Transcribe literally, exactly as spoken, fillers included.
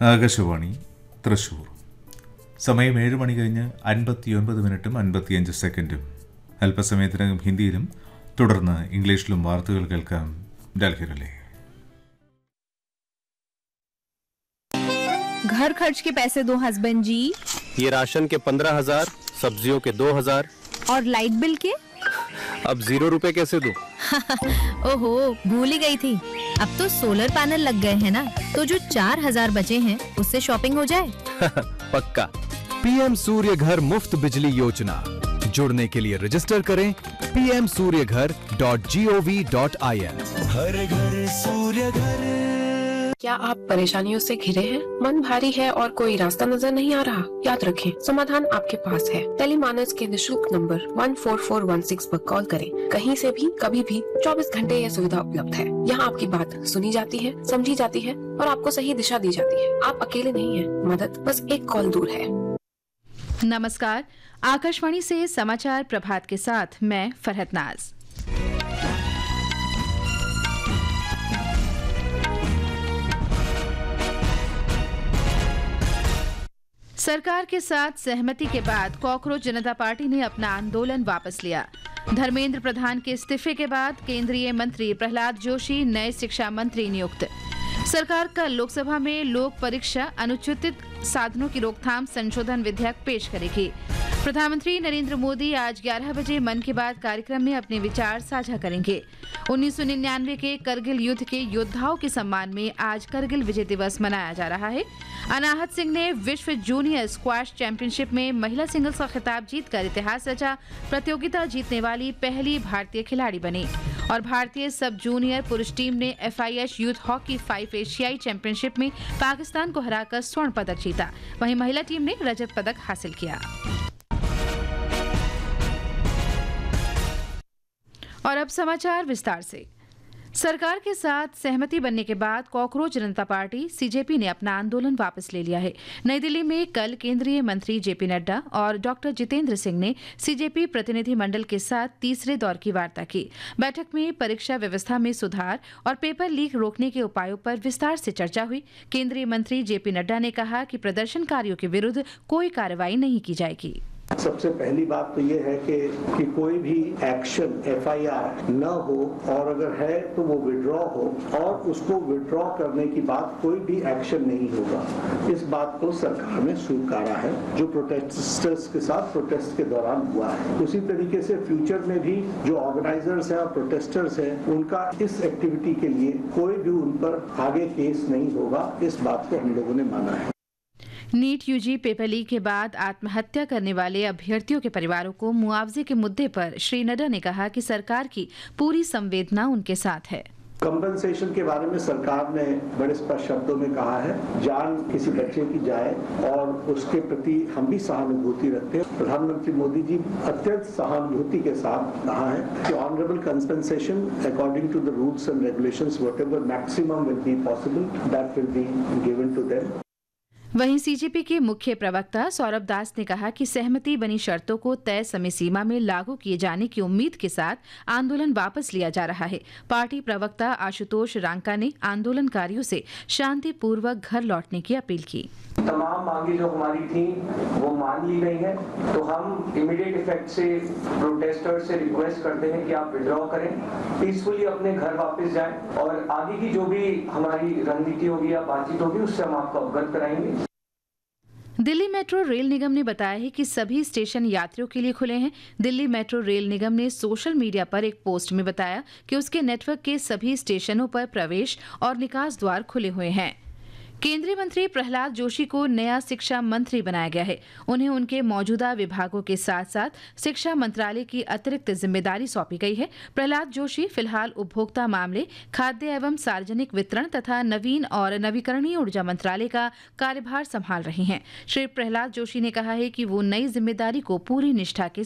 ആകാശവാണി തൃശൂർ. സമയം ഏഴ് മണി കഴിഞ്ഞ് അൻപത്തിയൊൻപത് മിനിറ്റും അൻപത്തിയഞ്ച് സെക്കൻഡും. അല്പസമയത്തിനകം ഹിന്ദിയിലും തുടർന്ന് ഇംഗ്ലീഷിലും വാർത്തകൾ കേൾക്കാം. ഡൽഹിയിലെ घर खर्च के पैसे दो हस्बैंड जी. ये राशन के पंद्रह हजार, सब्जियों के दो हजार और लाइट बिल के? अब जीरो रुपए कैसे दूं? ओहो, भूल ही गई थी. अब तो सोलर पैनल लग गए हैं ना, तो जो चार हजार बचे हैं उससे शॉपिंग हो जाए. पक्का. पीएम सूर्य घर मुफ्त बिजली योजना. जुड़ने के लिए रजिस्टर करें पी एम सूर्य घर dot G O V dot I N. हर घर सूर्य घर. क्या आप परेशानियों से घिरे हैं? मन भारी है और कोई रास्ता नजर नहीं आ रहा? याद रखें, समाधान आपके पास है. टेलीमानस के निशुल्क number one four four one six पर कॉल करें. कहीं से भी कभी भी चौबीस घंटे यह सुविधा उपलब्ध है. यहाँ आपकी बात सुनी जाती है, समझी जाती है और आपको सही दिशा दी जाती है. आप अकेले नहीं हैं. मदद बस एक कॉल दूर है. नमस्कार, आकाशवाणी से समाचार प्रभात के साथ मैं फरहत नाज. सरकार के साथ सहमति के बाद कॉकरोच जनता पार्टी ने अपना आंदोलन वापस लिया. धर्मेंद्र प्रधान के इस्तीफे के बाद केंद्रीय मंत्री प्रहलाद जोशी नए शिक्षा मंत्री नियुक्त. सरकार कल लोकसभा में लोक परीक्षा अनुचित साधनों की रोकथाम संशोधन विधेयक पेश करेगी. प्रधानमंत्री नरेंद्र मोदी आज ग्यारह बजे मन की बात कार्यक्रम में अपने विचार साझा करेंगे. उन्नीस सौ निन्यानवे के करगिल युद्ध के योद्धाओं के सम्मान में आज करगिल विजय दिवस मनाया जा रहा है. अनाहत सिंह ने विश्व जूनियर स्क्वैश चैंपियनशिप में महिला सिंगल्स का खिताब जीतकर इतिहास रचा. प्रतियोगिता जीतने वाली पहली भारतीय खिलाड़ी बनी. और भारतीय सब जूनियर पुरुष टीम ने F I H youth hockey five एशियाई चैंपियनशिप में पाकिस्तान को हराकर स्वर्ण पदक जीता. वहीं महिला टीम ने रजत पदक हासिल किया. और अब समाचार विस्तार से. सरकार के साथ सहमति बनने के बाद कॉकरोच जनता पार्टी सी जे पी ने अपना आंदोलन वापस ले लिया है. नई दिल्ली में कल केंद्रीय मंत्री जे पी नड्डा और डॉक्टर जितेंद्र सिंह ने सी जे पी प्रतिनिधि मंडल के साथ तीसरे दौर की वार्ता की. बैठक में परीक्षा व्यवस्था में सुधार और पेपर लीक रोकने के उपायों पर विस्तार से चर्चा हुई. केंद्रीय मंत्री जे पी नड्डा ने कहा कि प्रदर्शनकारियों के विरुद्ध कोई कार्रवाई नहीं की जाएगी. सबसे पहली बात तो ये है कि कि कोई भी एक्शन एफ आई आर न हो और अगर है तो वो विड्रॉ हो और उसको विड्रॉ करने की बाद कोई भी एक्शन नहीं होगा. इस बात को सरकार ने स्वीकारा है जो प्रोटेस्टर्स के साथ प्रोटेस्ट के दौरान हुआ है. उसी तरीके से फ्यूचर में भी जो ऑर्गेनाइजर्स हैं और प्रोटेस्टर्स हैं उनका इस एक्टिविटी के लिए कोई भी उन पर आगे केस नहीं होगा. इस बात को हम लोगों ने माना है. नीट यूजी पेपर लीक के बाद आत्महत्या करने वाले अभ्यर्थियों के परिवारों को मुआवजे के मुद्दे पर श्री नड्डा ने कहा कि सरकार की पूरी संवेदना उनके साथ है. कंपनसेशन के बारे में सरकार ने बड़े स्पष्ट शब्दों में कहा है जान किसी बच्चे की जाए और उसके प्रति हम भी सहानुभूति रखते हैं. प्रधानमंत्री मोदी जी अत्यंत सहानुभूति के साथ कहा है कि honourable compensation according to the rules and regulations whatever maximum will be possible that will be given to them. वहीं सी जे पी के मुख्य प्रवक्ता सौरभ दास ने कहा कि सहमति बनी शर्तों को तय समय सीमा में लागू किए जाने की उम्मीद के साथ आंदोलन वापस लिया जा रहा है. पार्टी प्रवक्ता आशुतोष रांका ने आंदोलनकारियों से शांतिपूर्वक घर लौटने की अपील की. तमाम मांगे जो हमारी थी वो मान ली गई हैं, तो हम इमीडिएट इफेक्ट से प्रोटेस्टर्स से रिक्वेस्ट करते हैं कि आप विड्रॉ करें, पीसफुली अपने घर वापस जाएं और आगे की जो भी हमारी रणनीति होगी या बातचीत होगी उससे हम आपको अवगत कराएंगे. दिल्ली मेट्रो रेल निगम ने बताया है कि सभी स्टेशन यात्रियों के लिए खुले हैं. दिल्ली मेट्रो रेल निगम ने सोशल मीडिया पर एक पोस्ट में बताया कि उसके नेटवर्क के सभी स्टेशनों पर प्रवेश और निकास द्वार खुले हुए हैं. केंद्रीय मंत्री प्रहलाद जोशी को नया शिक्षा मंत्री बनाया गया है. उन्हें उनके मौजूदा विभागों के साथ साथ शिक्षा मंत्रालय की अतिरिक्त जिम्मेदारी सौंपी गई है. प्रहलाद जोशी फिलहाल उपभोक्ता मामले, खाद्य एवं सार्वजनिक वितरण तथा नवीन और नवीकरणीय ऊर्जा मंत्रालय का कार्यभार संभाल रहे हैं. श्री प्रहलाद जोशी ने कहा है कि वो नई जिम्मेदारी को पूरी निष्ठा के